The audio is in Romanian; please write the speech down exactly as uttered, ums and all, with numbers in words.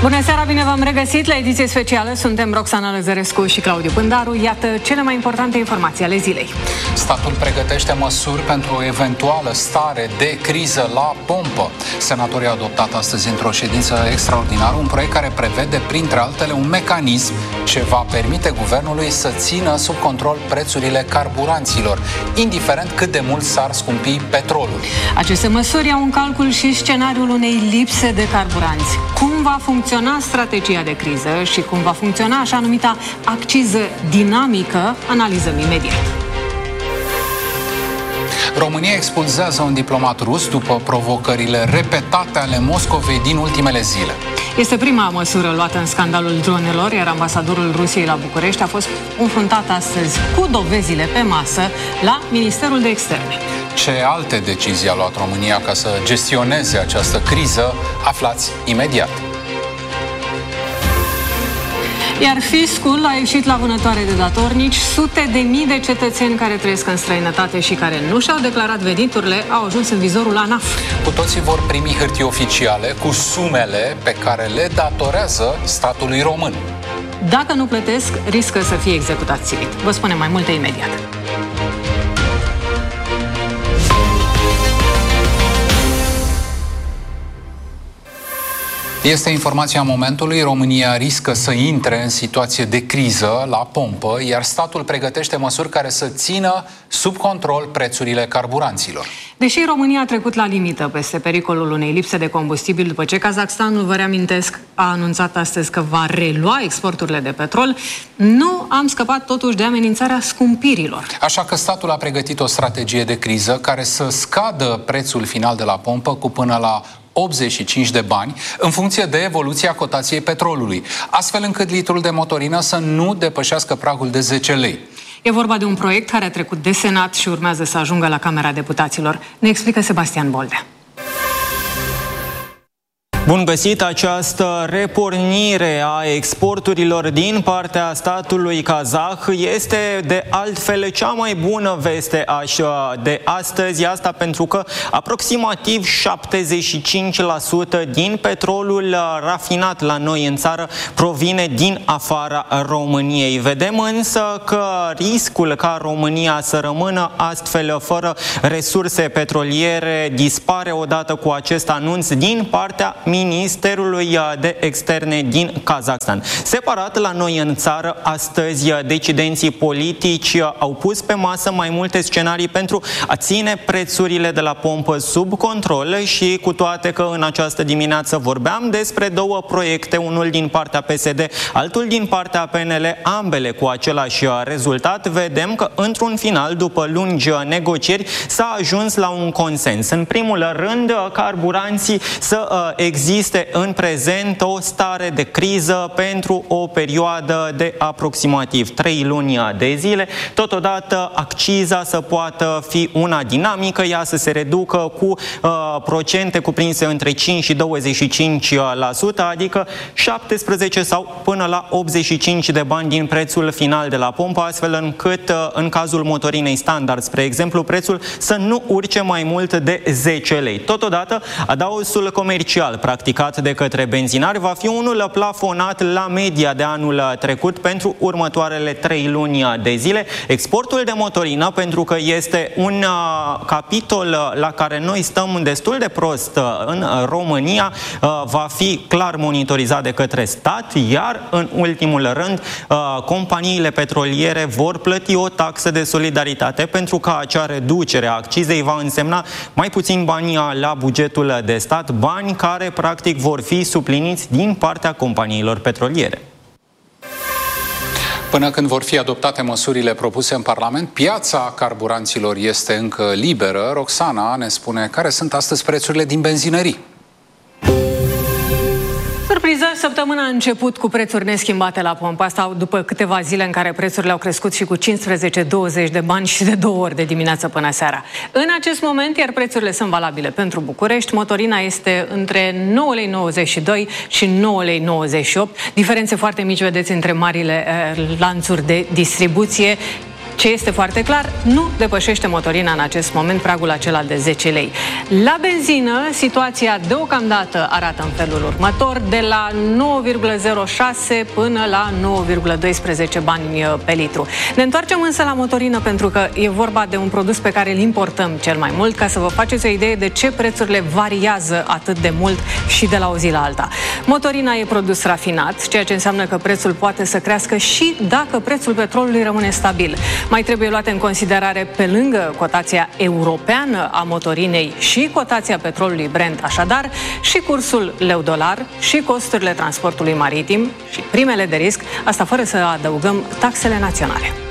Bună seara, bine v-am regăsit la ediție specială. Suntem Roxana Lăzărescu și Claudiu Pândaru. Iată cele mai importante informații ale zilei. Statul pregătește măsuri pentru o eventuală stare de criză la pompă. Senatorii au adoptat astăzi într-o ședință extraordinară un proiect care prevede, printre altele, un mecanism ce va permite guvernului să țină sub control prețurile carburanților, indiferent cât de mult s-ar scumpi petrolul. Aceste măsuri au în calcul și scenariul unei lipse de carburanți. Cum va funcționa strategia de criză și cum va funcționa așa numita acciză dinamică, analizăm imediat. România expulzează un diplomat rus după provocările repetate ale Moscovei din ultimele zile. Este prima măsură luată în scandalul dronelor, iar ambasadorul Rusiei la București a fost confruntat astăzi cu dovezile pe masă la Ministerul de Externe. Ce alte decizii a luat România ca să gestioneze această criză, aflați imediat. Iar fiscul a ieșit la vânătoare de datornici. Sute de mii de cetățeni care trăiesc în străinătate și care nu și-au declarat veniturile au ajuns în vizorul ANAF. Cu toții vor primi hârtii oficiale cu sumele pe care le datorează statului român. Dacă nu plătesc, riscă să fie executați civic. Vă spunem mai multe imediat. Este informația momentului. România riscă să intre în situație de criză la pompă, iar statul pregătește măsuri care să țină sub control prețurile carburanților. Deși România a trecut la limită peste pericolul unei lipse de combustibil după ce Kazakhstanul, vă reamintesc, a anunțat astăzi că va relua exporturile de petrol, nu am scăpat totuși de amenințarea scumpirilor. Așa că statul a pregătit o strategie de criză care să scadă prețul final de la pompă cu până la optzeci și cinci de bani, în funcție de evoluția cotației petrolului, astfel încât litrul de motorină să nu depășească pragul de zece lei. E vorba de un proiect care a trecut de Senat și urmează să ajungă la Camera Deputaților. Ne explică Sebastian Boldea. Bun găsit! Această repornire a exporturilor din partea statului kazah este de altfel cea mai bună veste așa de astăzi, asta pentru că aproximativ șaptezeci și cinci la sută din petrolul rafinat la noi în țară provine din afara României. Vedem însă că riscul ca România să rămână astfel fără resurse petroliere dispare odată cu acest anunț din partea Ministerului de Externe din Kazakhstan. Separat, la noi în țară, astăzi, decidenții politici au pus pe masă mai multe scenarii pentru a ține prețurile de la pompă sub control și cu toate că în această dimineață vorbeam despre două proiecte, unul din partea P S D, altul din partea P N L, ambele cu același rezultat, vedem că într-un final, după lungi negocieri, s-a ajuns la un consens. În primul rând, carburanții să existe Este în prezent o stare de criză pentru o perioadă de aproximativ trei luni de zile. Totodată, acciza să poată fi una dinamică, ea să se reducă cu uh, procente cuprinse între cinci și douăzeci și cinci la sută, adică șaptesprezece sau până la optzeci și cinci de bani din prețul final de la pompă, astfel încât uh, în cazul motorinei standard, spre exemplu, prețul să nu urce mai mult de zece lei. Totodată, adausul comercial practicat de către benzinari va fi unul plafonat la media de anul trecut pentru următoarele trei luni de zile. Exportul de motorină, pentru că este un uh, capitol la care noi stăm destul de prost uh, în România, uh, va fi clar monitorizat de către stat, iar în ultimul rând uh, companiile petroliere vor plăti o taxă de solidaritate, pentru că acea reducere a accizei va însemna mai puțin bani la bugetul de stat, bani care practic vor fi supliniți din partea companiilor petroliere. Până când vor fi adoptate măsurile propuse în Parlament, piața carburanților este încă liberă. Roxana ne spune care sunt astăzi prețurile din benzinării. Surpriză, săptămâna a început cu prețuri neschimbate la pompă. Asta după câteva zile în care prețurile au crescut și cu cincisprezece douăzeci de bani și de două ori de dimineață până seara. În acest moment, iar prețurile sunt valabile pentru București, motorina este între nouă lei nouăzeci și doi și nouă lei nouăzeci și opt. Diferențe foarte mici, vedeți, între marile eh, lanțuri de distribuție. Ce este foarte clar, nu depășește motorina în acest moment pragul acela de zece lei. La benzină, situația deocamdată arată în felul următor, de la nouă virgulă zero șase până la nouă virgulă doisprezece bani pe litru. Ne întoarcem însă la motorină pentru că e vorba de un produs pe care îl importăm cel mai mult, ca să vă faceți o idee de ce prețurile variază atât de mult și de la o zi la alta. Motorina e produs rafinat, ceea ce înseamnă că prețul poate să crească și dacă prețul petrolului rămâne stabil. Mai trebuie luate în considerare, pe lângă cotația europeană a motorinei, și cotația petrolului Brent, așadar și cursul leu-dolar și costurile transportului maritim și primele de risc, asta fără să adăugăm taxele naționale.